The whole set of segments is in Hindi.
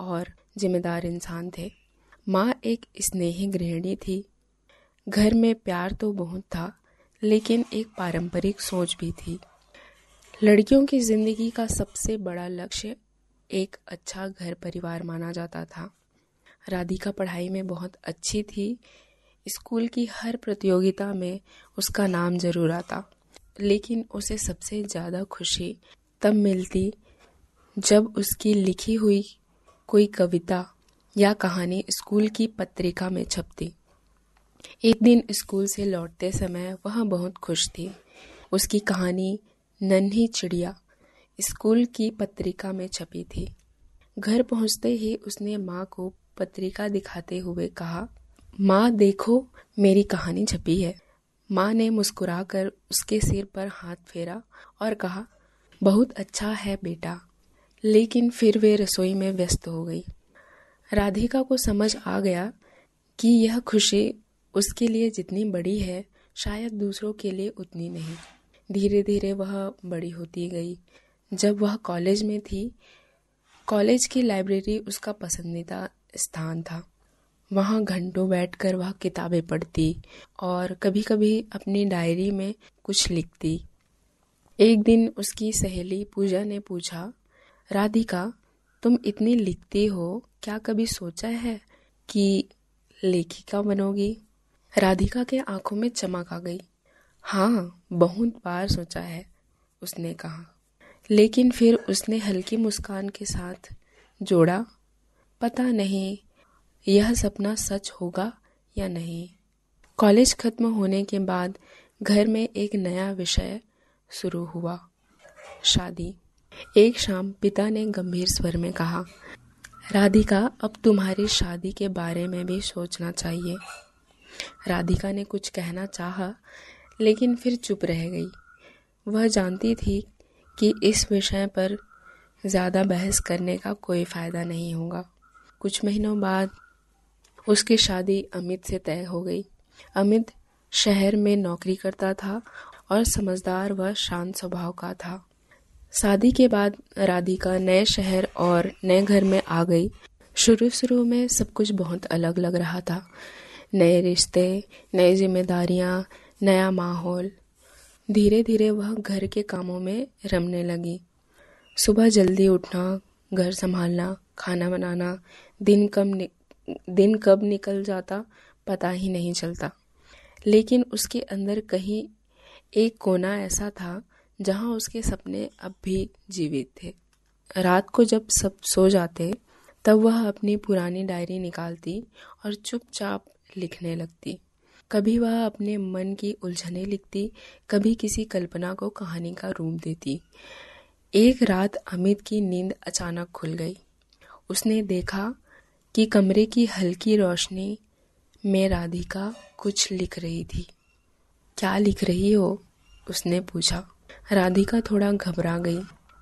और जिम्मेदार इंसान थे। माँ एक स्नेही गृहिणी थी। घर में प्यार तो बहुत था, लेकिन एक पारंपरिक सोच भी थी। लड़कियों की जिंदगी का सबसे बड़ा लक्ष्य एक अच्छा घर परिवार माना जाता था। राधिका पढ़ाई में बहुत अच्छी थी। स्कूल की हर प्रतियोगिता में उसका नाम जरूर आता, लेकिन उसे सबसे ज़्यादा खुशी तब मिलती जब उसकी लिखी हुई कोई कविता या कहानी स्कूल की पत्रिका में छपती। एक दिन स्कूल से लौटते समय वह बहुत खुश थी। उसकी कहानी नन्ही चिड़िया स्कूल की पत्रिका में छपी थी। घर पहुंचते ही उसने माँ को पत्रिका दिखाते हुए कहा, माँ देखो, मेरी कहानी छपी है। माँ ने मुस्कुराकर उसके सिर पर हाथ फेरा और कहा, बहुत अच्छा है बेटा। लेकिन फिर वे रसोई में व्यस्त हो गई। राधिका को समझ आ गया कि यह खुशी उसके लिए जितनी बड़ी है, शायद दूसरों के लिए उतनी नहीं। धीरे धीरे वह बड़ी होती गई। जब वह कॉलेज में थी, कॉलेज की लाइब्रेरी उसका पसंदीदा स्थान था। वहाँ घंटों बैठकर वह किताबें पढ़ती और कभी कभी अपनी डायरी में कुछ लिखती। एक दिन उसकी सहेली पूजा ने पूछा, राधिका, तुम इतनी लिखती हो, क्या कभी सोचा है कि लेखिका बनोगी? राधिका के आंखों में चमक आ गई। हाँ, बहुत बार सोचा है, उसने कहा। लेकिन फिर उसने हल्की मुस्कान के साथ जोड़ा, पता नहीं यह सपना सच होगा या नहीं। कॉलेज खत्म होने के बाद घर में एक नया विषय शुरू हुआ, शादी। एक शाम पिता ने गंभीर स्वर में कहा, राधिका, अब तुम्हारी शादी के बारे में भी सोचना चाहिए। राधिका ने कुछ कहना चाहा, लेकिन फिर चुप रह गई। वह जानती थी कि इस विषय पर ज़्यादा बहस करने का कोई फ़ायदा नहीं होगा। कुछ महीनों बाद उसकी शादी अमित से तय हो गई। अमित शहर में नौकरी करता था और समझदार व शांत स्वभाव का था। शादी के बाद राधिका नए शहर और नए घर में आ गई। शुरू शुरू में सब कुछ बहुत अलग लग रहा था। नए रिश्ते, नई जिम्मेदारियां, नया माहौल। धीरे धीरे वह घर के कामों में रमने लगी। सुबह जल्दी उठना, घर संभालना, खाना बनाना, दिन कब निकल जाता पता ही नहीं चलता। लेकिन उसके अंदर कहीं एक कोना ऐसा था जहां उसके सपने अब भी जीवित थे। रात को जब सब सो जाते, तब वह अपनी पुरानी डायरी निकालती और चुपचाप लिखने लगती। कभी वह अपने मन की उलझनें लिखती, कभी किसी कल्पना को कहानी का रूप देती। एक रात अमित की नींद अचानक खुल गई। उसने देखा कि कमरे की हल्की रोशनी में राधिका कुछ लिख रही थी। क्या लिख रही हो? उसने पूछा। राधिका थोड़ा घबरा गई।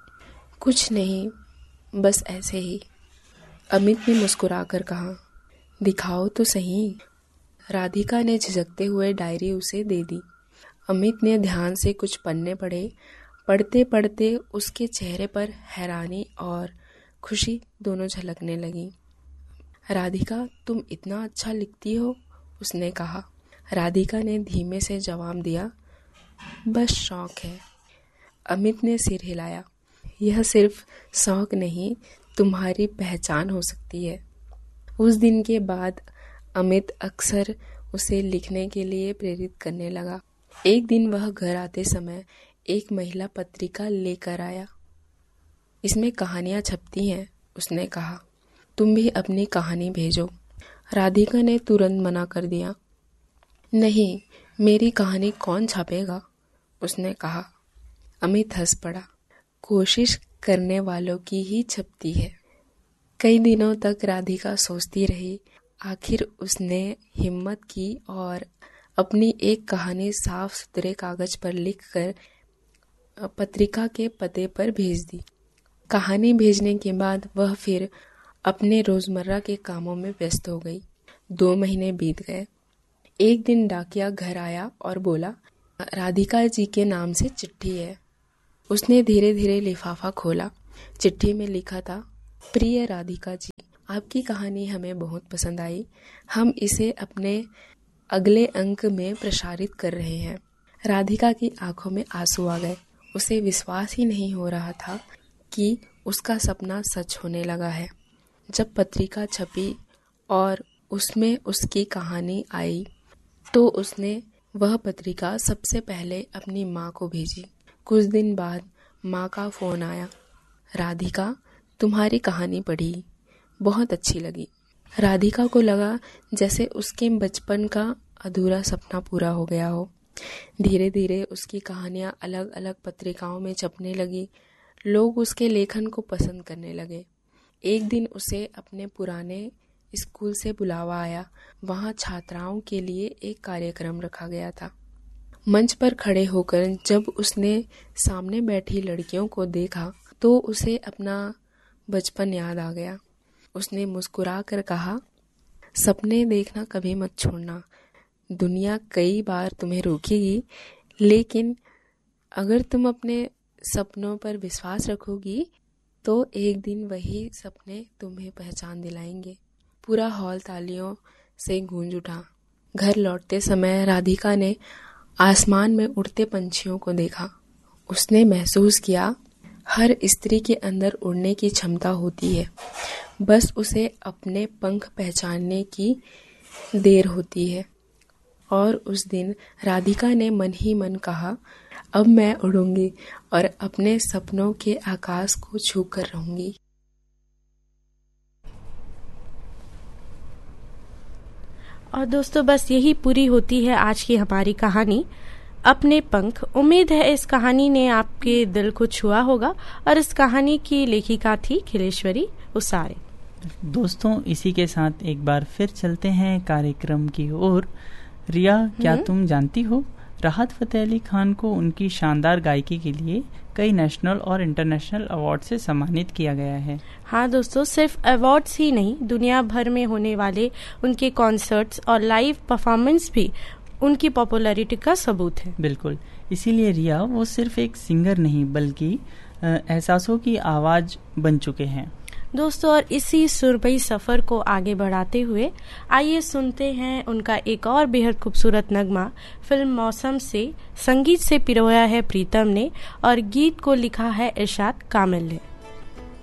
कुछ नहीं, बस ऐसे ही, अमित ने मुस्कुराकर कहा। दिखाओ तो सही। राधिका ने झिझकते हुए डायरी उसे दे दी। अमित ने ध्यान से कुछ पन्ने पढ़े। पढ़ते पढ़ते उसके चेहरे पर हैरानी और खुशी दोनों झलकने लगी। राधिका, तुम इतना अच्छा लिखती हो, उसने कहा। राधिका ने धीमे से जवाब दिया, बस शौक है। अमित ने सिर हिलाया। यह सिर्फ शौक नहीं, तुम्हारी पहचान हो सकती है। उस दिन के बाद अमित अक्सर उसे लिखने के लिए प्रेरित करने लगा। एक दिन वह घर आते समय एक महिला पत्रिका लेकर आया। इसमें कहानियां छपती हैं, उसने कहा। तुम भी अपनी कहानी भेजो। राधिका ने तुरंत मना कर दिया। नहीं, मेरी कहानी कौन छापेगा? उसने कहा। अमित हंस पड़ा। कोशिश करने वालों की ही छपती है। कई दिनों तक राधिका सोचती रही। आखिर उसने हिम्मत की और अपनी एक कहानी साफ सुथरे कागज पर लिखकर पत्रिका के पते पर भेज दी। कहानी भेजने के बाद वह फिर अपने रोजमर्रा के कामों में व्यस्त हो गई। 2 महीने बीत गए। एक दिन डाकिया घर आया और बोला, राधिका जी के नाम से चिट्ठी है। उसने धीरे धीरे लिफाफा खोला। चिट्ठी में लिखा था, प्रिय राधिका जी, आपकी कहानी हमें बहुत पसंद आई। हम इसे अपने अगले अंक में प्रसारित कर रहे हैं। राधिका की आंखों में आंसू आ गए। उसे विश्वास ही नहीं हो रहा था कि उसका सपना सच होने लगा है। जब पत्रिका छपी और उसमें उसकी कहानी आई तो उसने वह पत्रिका सबसे पहले अपनी माँ को भेजी। कुछ दिन बाद माँ का फ़ोन आया, राधिका तुम्हारी कहानी पढ़ी, बहुत अच्छी लगी। राधिका को लगा जैसे उसके बचपन का अधूरा सपना पूरा हो गया हो। धीरे धीरे उसकी कहानियाँ अलग अलग पत्रिकाओं में छपने लगी। लोग उसके लेखन को पसंद करने लगे। एक दिन उसे अपने पुराने स्कूल से बुलावा आया। वहाँ छात्राओं के लिए एक कार्यक्रम रखा गया था। मंच पर खड़े होकर जब उसने सामने बैठी लड़कियों को देखा तो उसे अपना बचपन याद आ गया। उसने मुस्कुरा कर कहा, सपने देखना कभी मत छोड़ना। दुनिया कई बार तुम्हें रोकेगी, लेकिन अगर तुम अपने सपनों पर विश्वास रखोगी तो एक दिन वही सपने तुम्हें पहचान दिलाएंगे। पूरा हॉल तालियों से गूंज उठा। घर लौटते समय राधिका ने आसमान में उड़ते पंछियों को देखा। उसने महसूस किया हर स्त्री के अंदर उड़ने की क्षमता होती है, बस उसे अपने पंख पहचानने की देर होती है। और उस दिन राधिका ने मन ही मन कहा, अब मैं उड़ूंगी और अपने सपनों के आकाश को छूकर रहूंगी। और दोस्तों, बस यही पूरी होती है आज की हमारी कहानी अपने पंख। उम्मीद है इस कहानी ने आपके दिल को छुआ होगा। और इस कहानी की लेखिका थी खिलेश्वरी उसारे। दोस्तों, इसी के साथ एक बार फिर चलते हैं कार्यक्रम की ओर। रिया, क्या तुम जानती हो, राहत फतेह अली खान को उनकी शानदार गायकी के लिए कई नेशनल और इंटरनेशनल अवार्ड से सम्मानित किया गया है। हाँ दोस्तों, सिर्फ अवार्ड्स ही नहीं, दुनिया भर में होने वाले उनके कॉन्सर्ट्स और लाइव परफॉर्मेंस भी उनकी पॉपुलैरिटी का सबूत है। बिल्कुल, इसीलिए रिया वो सिर्फ एक सिंगर नहीं बल्कि एहसासों की आवाज बन चुके हैं। दोस्तों, और इसी सुरभई सफर को आगे बढ़ाते हुए आइए सुनते हैं उनका एक और बेहद खूबसूरत नगमा फिल्म मौसम से। संगीत से पिरोया है प्रीतम ने और गीत को लिखा है इरशाद कामिल ने।